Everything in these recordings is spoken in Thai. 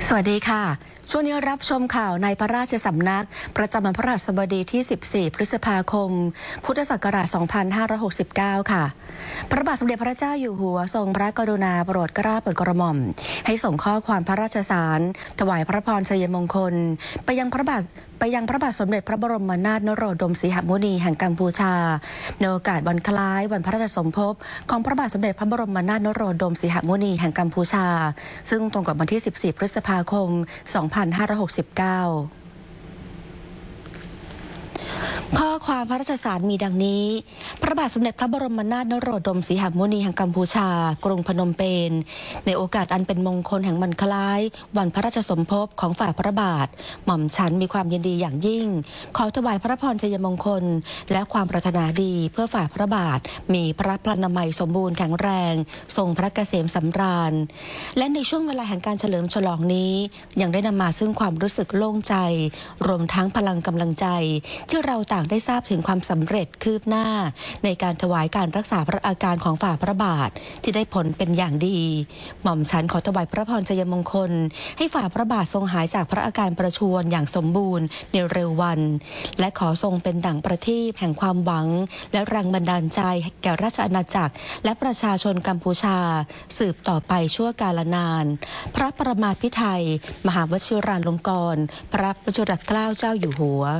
สวัสดีค่ะช่วงนี้รับชมข่าวในพระราชสำนักประจำวันพฤหัสบดีที่ 14 พฤษภาคม พุทธศักราช 2569 ค่ะพระบาทสมเด็จพระเจ้าอยู่หัวทรงพระกรุณาโปรดเกล้าโปรดกระหม่อมให้ส่งข้อความพระราชสารถวายพระพรชัยมงคลไปยังพระบาทสมเด็จพระบรมนาถนโรดมสีหมุนีแห่งกัมพูชาในโอกาสวันคล้ายวันพระราชสมภพของพระบาทสมเด็จพระบรมนาถนโรดมสีหมุนีแห่งกัมพูชาซึ่งตรงกับวันที่ 14 พฤษภาคม 2569 ข้อความพระราชสารมีดังนี้พระบาทสมเด็จพระบรมนาถนโรดมสีหมุนีแห่งกัมพูชากรุงพนมเปญในโอกาสอันเป็นมงคลแห่งวันคล้ายวันพระราชสมภพของฝ่าพระบาทหม่อมฉันมีความยินดีอย่างยิ่งขอถวายพระพรชัยมงคลและความปรารถนาดีเพื่อฝ่าพระบาทมีพระพลานามัยสมบูรณ์แข็งแรงทรงพระเกษมสำราญและในช่วงเวลาแห่งการเฉลิมฉลองนี้ยังได้นำมาซึ่งความรู้สึกโล่งใจรวมทั้งพลังกำลังใจที่เราต่างได้ทราบถึงความสำเร็จคืบหน้าในการถวายการรักษาพระอาการของฝ่าพระบาทที่ได้ผลเป็นอย่างดีหม่อมฉันขอถวายพระพรชัยมงคลให้ฝ่าพระบาททรงหายจากพระอาการประชวรอย่างสมบูรณ์ในเร็ววันและขอทรงเป็นดั่งประทีปแห่งความหวังและแรงบันดาลใจแก่ราชอาณาจักรและประชาชนกัมพูชาสืบต่อไปชั่วกาลนานพระประมาภิไธยมหาวชิราลงกรณ์พระวชิรเกล้าเจ้าอยู่หัว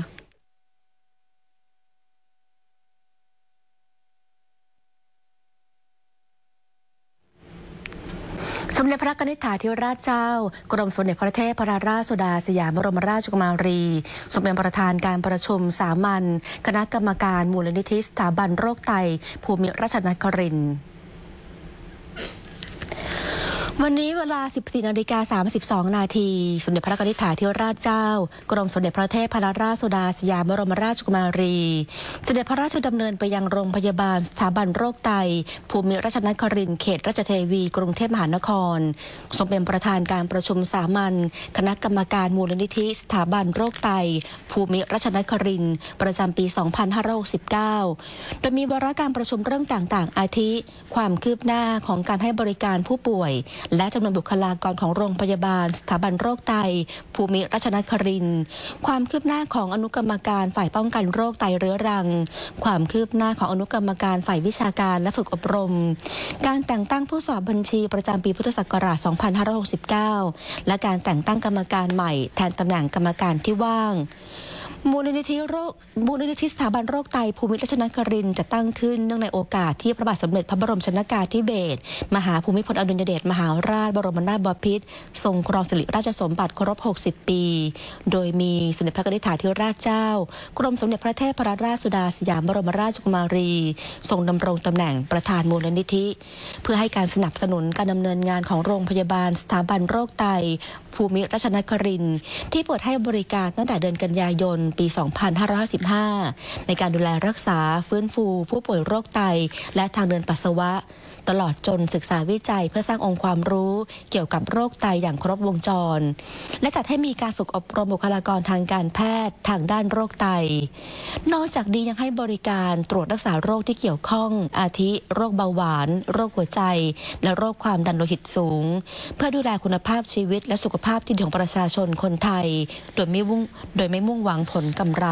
สมเด็จพระนิธิถาธิราชเจ้ากรมสมเด็จพระเทพรัตนราชสุดาสยามบรมราชกุมารีทรงเป็นประธานการประชุมสามัญคณะกรรมการมูลนิธิสถาบันโรคไตภูมิราชนครินทร์วันนี้เวลา 14:32 นาทีสมเด็จพระนิธิถาธิราชเจ้ากรมสมเด็จพระเทพรัตนราชสุดาสยามบรมราชกุมารีเสด็จพระราชดำเนินไปยังโรงพยาบาลสถาบันโรคไตภูมิราชนครินทร์เขตราชเทวีกรุงเทพมหานครทรงเป็นประธานการประชุมสามัญคณะกรรมการมูลนิธิสถาบันโรคไตภูมิราชนครินทร์ประจำปี 2569 โดยมีวาระการประชุมเรื่องต่างๆอาทิความคืบหน้าของการให้บริการผู้ป่วยและจำนวนบุคลากรของโรงพยาบาลสถาบันโรคไตภูมิราชนครินทร์ความคืบหน้าของอนุกรรมการฝ่ายป้องกันโรคไตเรื้อรังความคืบหน้าของอนุกรรมการฝ่ายวิชาการและฝึกอบรมการแต่งตั้งผู้สอบบัญชีประจำปีพุทธศักราช 2569 และการแต่งตั้งกรรมการใหม่แทนตำแหน่งกรรมการที่ว่างมูลนิธิสถาบันโรคไตภูมิราชนครินทร์จะตั้งขึ้นเนื่องในโอกาสที่พระบาทสมเด็จพระบรมชนกาธิเบศรมหาภูมิพลอดุลยเดชมหาราชบรมนาถบพิตรทรงครองสิริราชสมบัติครบ 60 ปีโดยมีสมเด็จพระนิธิถาธิราชเจ้ากรมสมเด็จพระเทพรัตนราชสุดาสยามบรมราชกุมารีทรงดำรงตำแหน่งประธานมูลนิธิเพื่อให้การสนับสนุนการดำเนินงานของโรงพยาบาลสถาบันโรคไตภูมิราชนครินทร์ที่เปิดให้บริการตั้งแต่เดือนกันยายนปี 2555 ในการดูแลรักษาฟื้นฟูผู้ป่วยโรคไตและทางเดินปัสสาวะตลอดจนศึกษาวิจัยเพื่อสร้างองค์ความรู้เกี่ยวกับโรคไตอย่างครบวงจรและจัดให้มีการฝึกอบรมบุคลากรทางการแพทย์ทางด้านโรคไตนอกจากนี้ยังให้บริการตรวจรักษาโรคที่เกี่ยวข้องอาทิโรคเบาหวานโรคหัวใจและโรคความดันโลหิตสูงเพื่อดูแลคุณภาพชีวิตและสุขภาพที่ดีของประชาชนคนไทยโดยไม่มุ่งหวังผลกำไร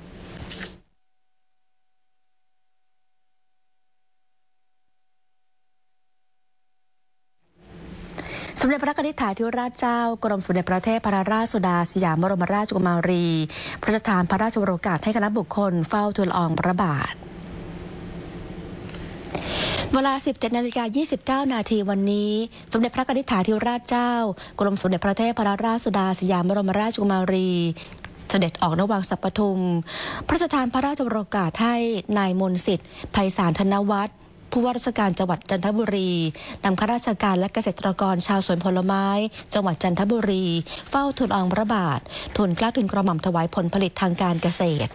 สมเด็จพระนิธิถาธิราชเจ้ากรมสมเด็จพระเทพรัตนราชสุดาสยามบรมราชกุมารีพระราชทานพระราชวโรกาสให้คณะบุคคลเฝ้าทูลละอองพระบาทเวลา 17:29 นาทีวันนี้สมเด็จพระนิธิถาธิราชเจ้ากรมสมเด็จพระเทพรัตนราชสุดาสยามบรมราชกุมารีเสด็จออกณวังสัปทุมพระราชทานพระราชวโรกาสให้นายมนต์สิทธิ์ไพศาลธนวัฒน์ผู้ว่าราชการจังหวัดจันทบุรีนำข้าราชการและเกษตรกรชาวสวนผลไม้จังหวัดจันทบุรีเฝ้าทูลละอองพระบาททูลเกล้าทูลกระหม่อมถวายผลผลิตทางการเกษตร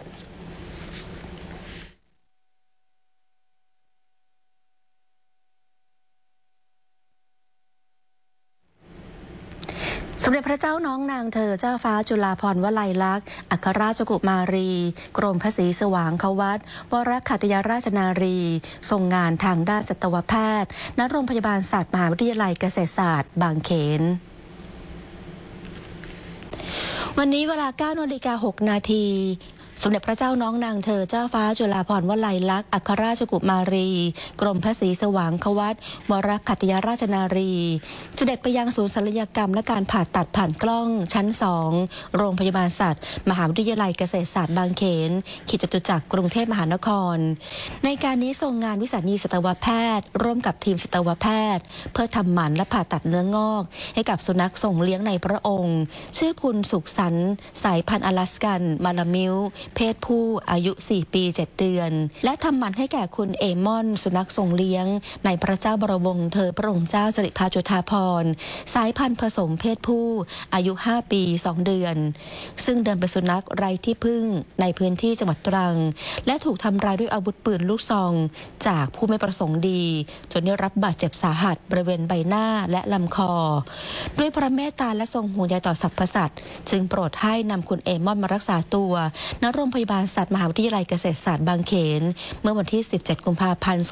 สมเด็จพระเจ้าน้องนางเธอเจ้าฟ้าจุฬาภรณ์วลัยลักษณ์อัครราชกุมารีกรมพระศรีสว่างควัตรวรขัตยราชนารีทรงงานทางด้านสัตวแพทย์ณโรงพยาบาลศาสตร์มหาวิทยาลัยเกษตรศาสตร์บางเขนวันนี้เวลา 9:06 น.สมเด็จพระเจ้าน้องนางเธอเจ้าฟ้าจุฬาภรณ์วลัยลักษณ์อัครราชกุมารีกรมพระศรีสว่างควัตวรขัตติยราชนารีเสด็จไปยังศูนย์ศัลยกรรมและการผ่าตัดผ่านกล้องชั้น 2โรงพยาบาลสัตว์มหาวิทยาลัยเกษตรศาสตร์บางเขนเขตจตุจักรกรุงเทพมหานครในการนี้ทรงงานวิสัญญีสัตวแพทย์ร่วมกับทีมสัตวแพทย์เพื่อทำหมันและผ่าตัดเนื้องอกให้กับสุนัขส่งเลี้ยงในพระองค์ชื่อคุณสุขสันต์สายพันธุ์อลาสกันมาลามิวเพศผู้อายุ 4 ปี 7 เดือนและทำหมันให้แก่คุณเอมอนสุนัขส่งเลี้ยงในพระเจ้าบรมวงศ์เธอพระองค์เจ้าสิริภาจุฑาภรณ์สายพันธุ์ผสมเพศผู้อายุ 5 ปี 2 เดือนซึ่งเดิมเป็นสุนัขไร้ที่พึ่งในพื้นที่จังหวัดตรังและถูกทำร้ายด้วยอาวุธปืนลูกซองจากผู้ไม่ประสงค์ดีจนได้รับบาดเจ็บสาหัสบริเวณใบหน้าและลำคอด้วยพระเมตตาและทรงห่วงใยต่อสรรพสัตว์จึงโปรดให้นำคุณเอมอนมารักษาตัวณโรงพยาบาลสัตว์มหาวิทยาลัยเกษตรศาสตร์บางเขนเมื่อวันที่ 17 กุมภาพันธ์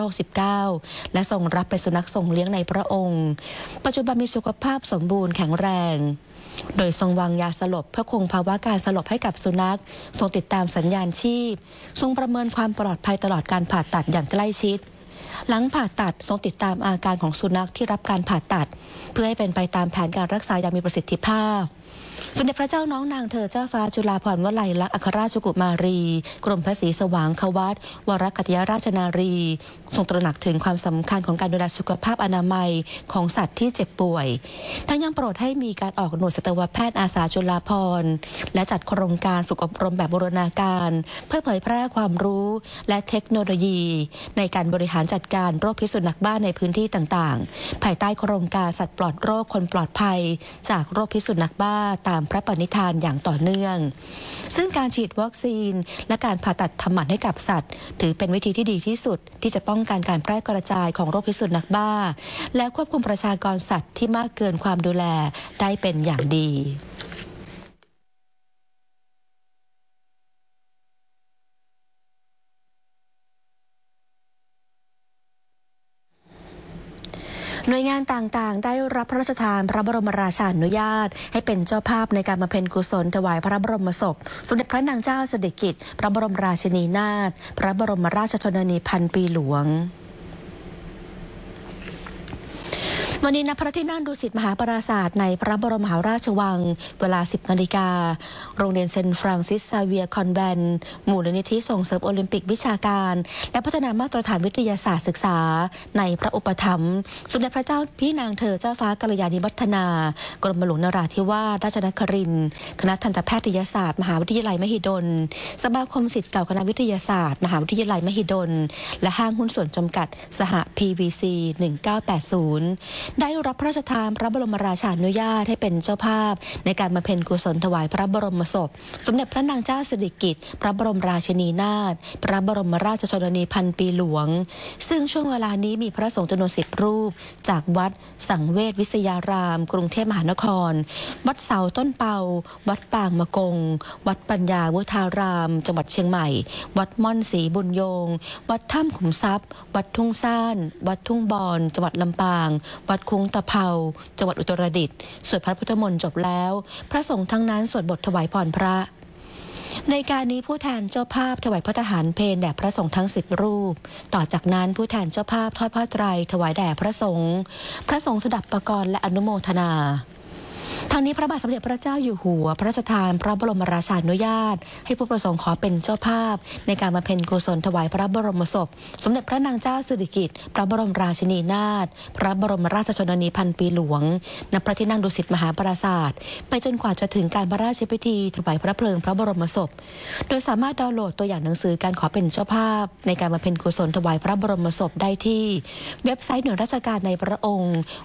2569 และทรงรับเป็นสุนัขส่งเลี้ยงในพระองค์ปัจจุบันมีสุขภาพสมบูรณ์แข็งแรงโดยทรงวางยาสลบเพื่อคงภาวะการสลบให้กับสุนัขทรงติดตามสัญญาณชีพทรงประเมินความปลอดภัยตลอดการผ่าตัดอย่างใกล้ชิดหลังผ่าตัดทรงติดตามอาการของสุนัขที่รับการผ่าตัดเพื่อให้เป็นไปตามแผนการรักษาอย่างมีประสิทธิภาพสมเด็จพระเจ้าน้องนางเธอเจ้าฟ้าจุฬาภรณ์วลัยลักษณ์อัครราชกุมารีกรมพระศรีสว่างควัตวรขัตติยราชนารีทรงตระหนักถึงความสำคัญของการดูแลสุขภาพอนามัยของสัตว์ที่เจ็บป่วยทั้งยังโปรดให้มีการออกหน่วยสัตวแพทย์อาสาจุฬาภรณ์และจัดโครงการฝึกอบรมแบบบูรณาการเพื่อเผยแพร่ความรู้และเทคโนโลยีในการบริหารจัดการโรคพิษสุนัขบ้าในพื้นที่ต่างๆภายใต้โครงการสัตว์ปลอดโรคคนปลอดภัยจากโรคพิษสุนัขบ้าตามพระปณิธานอย่างต่อเนื่องซึ่งการฉีดวัคซีนและการผ่าตัดทำหมันให้กับสัตว์ถือเป็นวิธีที่ดีที่สุดที่จะป้องกันการแพร่กระจายของโรคพิษสุนัขบ้าและควบคุมประชากรสัตว์ที่มากเกินความดูแลได้เป็นอย่างดีหน่วยงานต่างๆได้รับพระราชทานพระบรมราชานุญาตให้เป็นเจ้าภาพในการบำเพ็ญกุศลถวายพระบรมศพสมเด็จพระนางเจ้าสิริกิติ์พระบรมราชินีนาถพระบรมราชชนนีพันปีหลวงวันนี้ณพระที่นั่งดุสิตมหาปราสาทในพระบรมมหาราชวังเวลา 10 นาฬิกาโรงเรียนเซนต์ฟรานซิสซาเวียร์คอนแวนต์มูลนิธิส่งเสริมโอลิมปิกวิชาการและพัฒนามาตรฐานวิทยาศาสตร์ศึกษาในพระอุปถัมภ์สมเด็จพระเจ้าพี่นางเธอเจ้าฟ้ากัลยาณิวัฒนากรมหลวงนราธิวาสราชนครินทร์คณะทันตแพทยศาสตร์มหาวิทยาลัยมหิดลสมาคมศิษย์เก่าคณะวิทยาศาสตร์มหาวิทยาลัยมหิดลและห้างหุ้นส่วนจำกัดสห PVC 1980ได้รับพระราชทานพระบรมราชานุญาตให้เป็นเจ้าภาพในการบำเพ็ญกุศลถวายพระบรมศพสมเด็จพระนางเจ้าสิริกิติ์พระบรมราชินีนาถพระบรมราชชนนีพันปีหลวงซึ่งช่วงเวลานี้มีพระสงฆ์จำนวน10 รูปจากวัดสังเวชวิทยารามกรุงเทพมหานครวัดเสาต้นเปาวัดปางมะกงวัดปัญญาวุฒารามจังหวัดเชียงใหม่วัดม่อนศรีบุญโยงวัดถ้ำขุมทรัพย์วัดทุ่งซ่านวัดทุ่งบอนจังหวัดลำปางวัดคุ้งตะเภาจังหวัดอุตรดิตถ์สวดพระพุทธมนต์จบแล้วพระสงฆ์ทั้งนั้นสวดบทถวายพรพระในการนี้ผู้แทนเจ้าภาพถวายพระทหารเพลแด่พระสงฆ์ทั้ง10 รูปต่อจากนั้นผู้แทนเจ้าภาพทอดผ้าไตรถวายแด่พระสงฆ์สดับประกรณ์และอนุโมทนาทางนี้พระบาทสมเด็จพระเจ้าอยู่หัวพระราชทานพระบรมราชานุญาตให้ผู้ประสงค์ขอเป็นเจ้าภาพในการบำเพ็ญกุศลถวายพระบรมศพสมเด็จพระนางเจ้าสิริกิติ์พระบรมราชินีนาถพระบรมราชชนนีพันปีหลวงณพระที่นั่งดุสิตมหาปราสาทไปจนกว่าจะถึงการพระราชพิธีถวายพระเพลิงพระบรมศพโดยสามารถดาวน์โหลดตัวอย่างหนังสือการขอเป็นเจ้าภาพในการบำเพ็ญกุศลถวายพระบรมศพได้ที่เว็บไซต์หน่วยราชการในพระองค์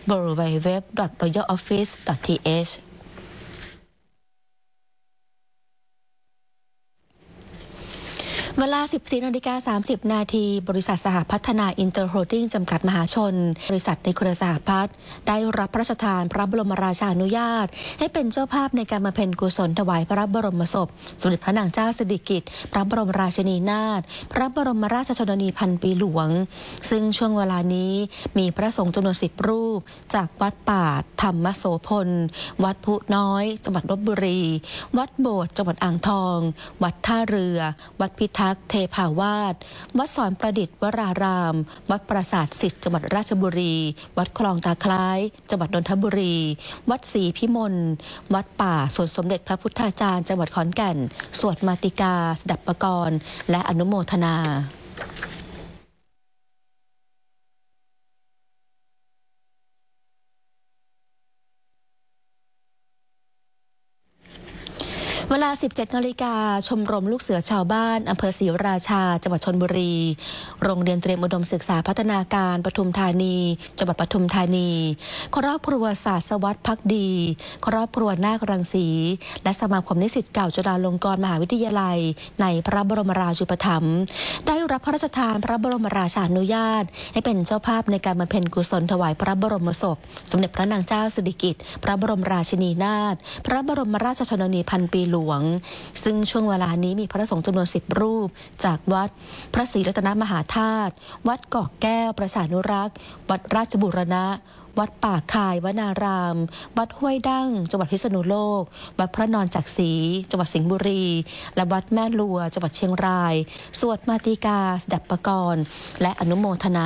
www.royaloffice.thเเวลา 14:30 นาทีบริษัทสหพัฒนาอินเตอร์โฮลดิ้งจำกัดมหาชนบริษัทในเครือสหพัฒน์ได้รับพระราชทานพระบรมราชานุญาตให้เป็นเจ้าภาพในการบำเพ็ญกุศลถวายพระบรมศพสมเด็จพระนางเจ้าสิริกิติ์พระบรมราชินีนาถพระบรมราชชนนีพันปีหลวงซึ่งช่วงเวลานี้มีพระสงฆ์จำนวน10 รูปจากวัดป่าธรรมโสพลวัดพุน้อยจังหวัดลพบุรีวัดโบสถ์จังหวัดอ่างทองวัดท่าเรือวัดพิทักษ์เทพาวาสวัดสอนประดิษฐ์วรารามวัดปราสาทสิทธิ์จังหวัดราชบุรีวัดคลองตาคล้ายจังหวัดนนทบุรีวัดศรีพิมลวัดป่าสวนสมเด็จพระพุทธาจารย์จังหวัดขอนแก่นสวดมาติกาสดับปกรณ์และอนุโมทนาเวลา 17 นาฬิกาชมรมลูกเสือชาวบ้านอำเภอศรีราชาจังหวัดชลบุรีโรงเรียนเตรียมอุดมศึกษาพัฒนาการปทุมธานีจังหวัดปทุมธานีครอบครัวศาสวัสดิ์ภักดีครอบครัวนาครังสีและสมาคมนิสิตเก่าจุฬาลงกรณ์มหาวิทยาลัยในพระบรมราชูปถัมภ์ได้รับพระราชทานพระบรมราชานุญาตให้เป็นเจ้าภาพในการบำเพ็ญกุศลถวายพระบรมศพสมเด็จพระนางเจ้าสิริกิติ์พระบรมราชินีนาถพระบรมราชชนนีพันปีหลวงซึ่งช่วงเวลานี้มีพระสงฆ์จำนวน10 รูปจากวัดพระศรีรัตนมหาธาตุวัดเกาะแก้วประชานุรักษ์วัดราชบูรณะวัดป่าคายวนารามวัดห้วยดั้งจังหวัดพิษณุโลกวัดพระนอนจักรีจังหวัดสิงห์บุรีและวัดแม่ลัวจังหวัดเชียงรายสวดมาติกาสดับปกรณ์และอนุโมทนา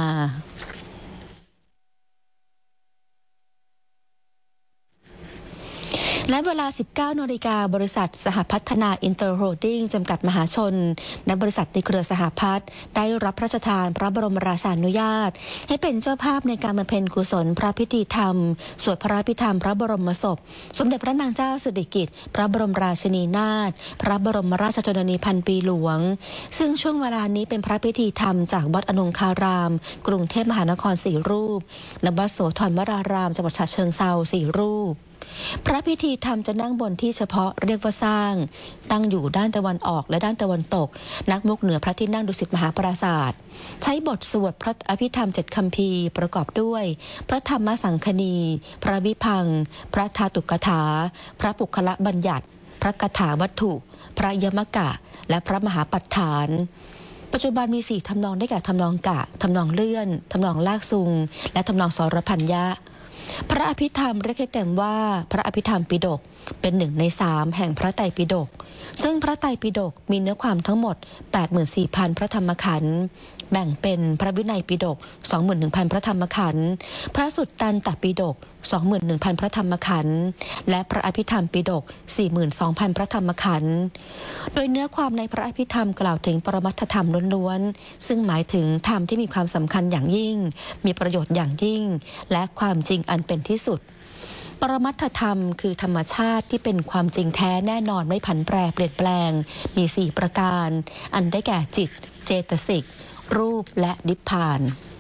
และเวลา 19 นาฬิกาบริษัทสหพัฒนาอินเตอร์โฮลดิ้งจำกัดมหาชนและบริษัทในเครือสหพัฒน์ได้รับพระราชทานพระบรมราชานุญาตให้เป็นเจ้าภาพในการบำเพ็ญกุศลพระพิธีธรรมสวดพระพิธรรมพระบรมศพสมเด็จพระนางเจ้าสิริกิติ์พระบรมราชินีนาถพระบรมราชชนนีพันปีหลวงซึ่งช่วงเวลานี้เป็นพระพิธีธรรมจากวัดอนงคารามกรุงเทพมหานคร4 รูปและวัดโสธรวรารามจังหวัดฉะเชิงเทรา4 รูปพระพิธีธรรมจะนั่งบนที่เฉพาะเรียกว่าสร้างตั้งอยู่ด้านตะวันออกและด้านตะวันตกนักมุกเหนือพระที่นั่งดุสิตมหาปราศาสตร์ใช้บทสวดพระอภิธรรม7 คัมภีร์ประกอบด้วยพระธรรมสังคณีพระวิพังค์พระธาตุกถาพระปุคละบัญญัติพระกถาวัตถุพระยมกะและพระมหาปัฏฐานปัจจุบันมี4 ทำนองได้แก่ทำนองกะทำนองเลื่อนทำนองลากซุงและทำนองสรพัญญะพระอภิธรรมเรียกแต่ว่าพระอภิธรรมปิฎกเป็น1 ใน 3แห่งพระไตรปิฎกซึ่งพระไตรปิฎกมีเนื้อความทั้งหมด 84,000 พระธรรมขันธ์แบ่งเป็นพระวินัยปิฎก 21,000 พระธรรมขันธ์พระสุตตันตปิฎก 21,000 พระธรรมขันธ์และพระอภิธรรมปิฎก 42,000 พระธรรมขันธ์โดยเนื้อความในพระอภิธรรมกล่าวถึงปรมัตถธรรมล้วนๆซึ่งหมายถึงธรรมที่มีความสำคัญอย่างยิ่งมีประโยชน์อย่างยิ่งและความจริงอันเป็นที่สุดปรมัตถธรรมคือธรรมชาติที่เป็นความจริงแท้แน่นอนไม่ผันแปรเปลี่ยนแปลงมี4 ประการอันได้แก่จิตเจตสิกรูปและนิพพาน